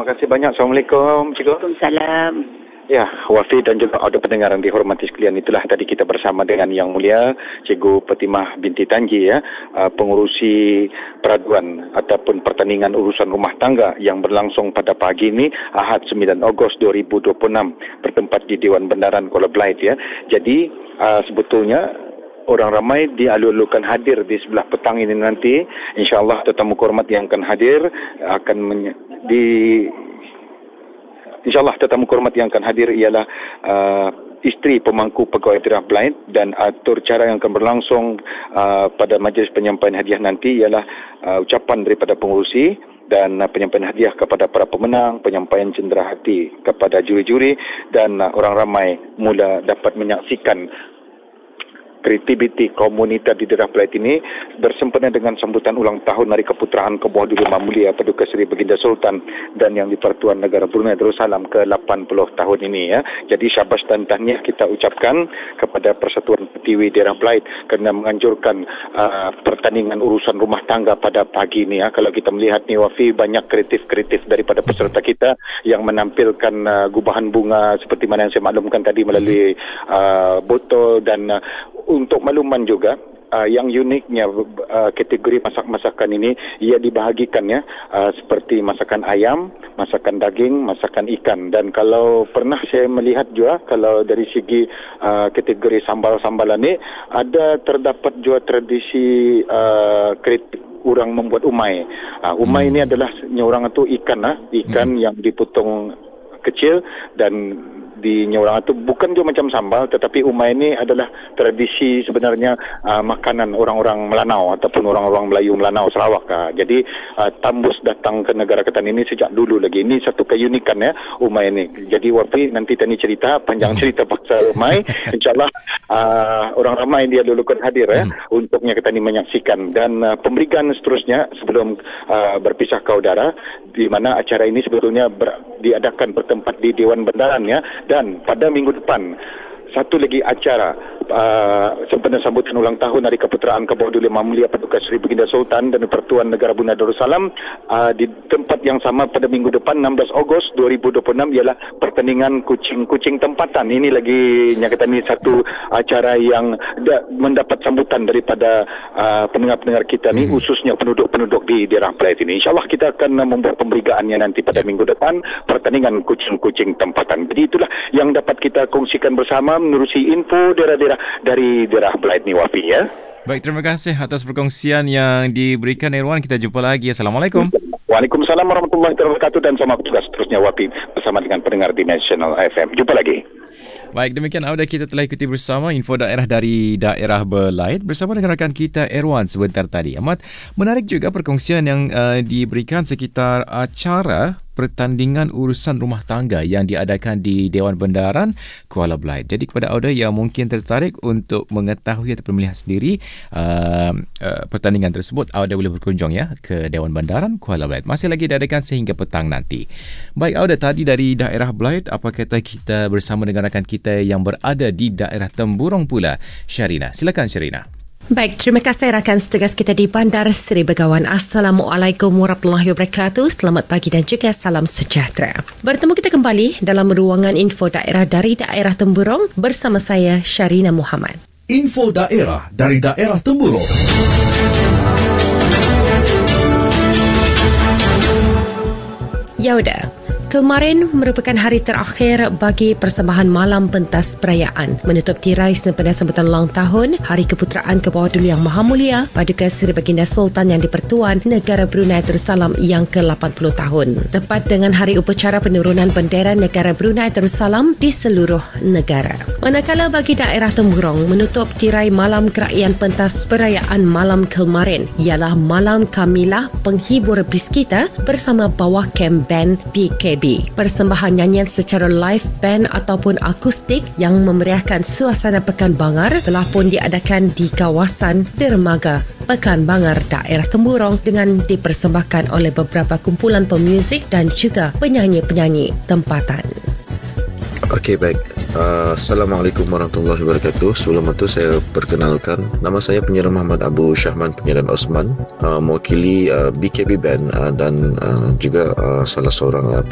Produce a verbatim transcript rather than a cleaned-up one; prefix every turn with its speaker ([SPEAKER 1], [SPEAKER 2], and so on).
[SPEAKER 1] Terima kasih banyak. Assalamualaikum, Cikgu.
[SPEAKER 2] Waalaikumsalam.
[SPEAKER 1] Ya, Wafi dan juga audio pendengar yang dihormati sekalian, itulah tadi kita bersama dengan Yang Mulia Cikgu Fatimah binti Tanji, ya, pengurusi peraduan ataupun pertandingan urusan rumah tangga yang berlangsung pada pagi ini Ahad sembilan Ogos dua ribu dua puluh enam bertempat di Dewan Bendaran Kuala Belait, ya. Jadi uh, sebetulnya orang ramai dialur-alurkan hadir di sebelah petang ini nanti. InsyaAllah tetamu hormat yang akan hadir akan menye- di InsyaAllah tetamu hormat yang akan hadir ialah uh, isteri pemangku pegawai daerah Belait, dan atur cara yang akan berlangsung uh, pada majlis penyampaian hadiah nanti ialah uh, ucapan daripada pengurusi dan uh, penyampaian hadiah kepada para pemenang, penyampaian cenderahati kepada juri-juri, dan uh, orang ramai mula dapat menyaksikan kreativiti komunitas di daerah Belait ini bersempena dengan sambutan ulang tahun Hari Keputeraan ke bawah Duli Yang Mulia Paduka Seri Baginda Sultan dan Yang di-Pertuan Negara Brunei Darussalam ke lapan puluh tahun ini, ya. Jadi syabas dan tahniah kita ucapkan kepada Persatuan Pertiwi Daerah Belait kerana menganjurkan uh, pertandingan urusan rumah tangga pada pagi ini, ya. Kalau kita melihat ni, Wafi, banyak kreatif-kreatif daripada peserta kita yang menampilkan uh, gubahan bunga seperti mana yang saya maklumkan tadi melalui uh, botol, dan uh, untuk makluman juga, uh, yang uniknya uh, kategori masak-masakan ini ia dibahagikan, ya, uh, seperti masakan ayam, masakan daging, masakan ikan. Dan kalau pernah saya melihat juga, kalau dari segi uh, kategori sambal-sambalan ini, ada terdapat juga tradisi uh, kreatif orang membuat umai. Uh, umai hmm. ini adalah orang itu ikan, lah, ikan hmm. yang dipotong kecil dan di nyorang itu bukan juga macam sambal, tetapi umai ini adalah tradisi sebenarnya uh, makanan orang-orang Melanau ataupun orang-orang Melayu Melanau Sarawak. Uh. Jadi uh, tambus datang ke negara Ketan ini sejak dulu lagi. Ini satu keunikan, ya, umai ini. Jadi Wafi nanti tani cerita panjang cerita pasal umai. InsyaAllah uh, orang ramai dia dulukan hadir, ya, hmm. untuknya Ketan ini menyaksikan. Dan uh, pemberian seterusnya sebelum uh, berpisah ke udara, di mana acara ini sebetulnya ber, diadakan bertempat di Dewan Bendaran, ya. Dan pada minggu depan satu lagi acara uh, sempena sambutan ulang tahun Hari Keputeraan ke bawah Duli Yang Mulia Paduka Seri Baginda Sultan dan Pertuan Negara Brunei Darussalam uh, di tempat yang sama pada minggu depan enam belas Ogos dua ribu dua puluh enam ialah pertandingan kucing-kucing tempatan. Ini lagi nyata ni satu acara yang da, mendapat sambutan daripada uh, pendengar-pendengar kita ni, hmm. khususnya penduduk-penduduk di daerah Belait ini. InsyaAllah kita akan membuat pemberigaannya nanti pada minggu depan, pertandingan kucing-kucing tempatan. Jadi itulah yang dapat kita kongsikan bersama menerusi info daerah-daerah dari daerah Belait ni, Wafi, ya.
[SPEAKER 3] Baik, terima kasih atas perkongsian yang diberikan, Irwan. Kita jumpa lagi. Assalamualaikum.
[SPEAKER 1] Waalaikumsalam warahmatullahi wabarakatuh, dan selamat bertugas seterusnya, Wafi, bersama dengan pendengar di National F M. Jumpa lagi.
[SPEAKER 3] Baik, demikian audio kita telah ikuti bersama info daerah dari daerah Belait bersama dengan rakan kita Irwan sebentar tadi. Amat menarik juga perkongsian yang uh, diberikan sekitar acara pertandingan urusan rumah tangga yang diadakan di Dewan Bendaran Kuala Belait. Jadi kepada audio yang mungkin tertarik untuk mengetahui ataupun melihat sendiri uh, uh, pertandingan tersebut, audio boleh berkunjung, ya, ke Dewan Bendaran Kuala Belait. Masih lagi diadakan sehingga petang nanti. Baik, audio tadi dari daerah Belait, apa kata kita bersama dengan rakan kita yang berada di daerah Temburong pula, Syarina. Silakan, Syarina.
[SPEAKER 4] Baik, terima kasih rakan setugas kita di Bandar Seri Begawan. Assalamualaikum warahmatullahi wabarakatuh. Selamat pagi dan juga salam sejahtera. Bertemu kita kembali dalam ruangan info daerah dari daerah Temburong bersama saya, Syarina Muhammad.
[SPEAKER 5] Info daerah dari daerah Temburong.
[SPEAKER 4] Yaudah. Kemarin merupakan hari terakhir bagi persembahan malam pentas perayaan menutup tirai sempena sambutan ulang tahun Hari Keputeraan ke bawah Duli Yang Maha Mulia Paduka Seri Baginda Sultan Yang di-Pertuan Negara Brunei Darussalam yang ke lapan puluh tahun. Tepat dengan hari upacara penurunan bendera Negara Brunei Darussalam di seluruh negara. Manakala bagi daerah Temburong menutup tirai malam kerakyaan pentas perayaan malam kemarin ialah Malam Kamilah Penghibur Biskita bersama bawah kem band B K B. Persembahan nyanyian secara live band ataupun akustik yang memeriahkan suasana Pekan Bangar telah pun diadakan di kawasan dermaga Pekan Bangar daerah Temburong dengan dipersembahkan oleh beberapa kumpulan pemuzik dan juga penyanyi-penyanyi tempatan.
[SPEAKER 6] Okey, baik. Uh, Assalamualaikum warahmatullahi wabarakatuh. Sebelum itu saya perkenalkan, nama saya Penyiar Muhammad Abu Syahman Penyiaran Osman, uh, mewakili uh, B K B Band uh, dan uh, juga uh, salah seorang uh,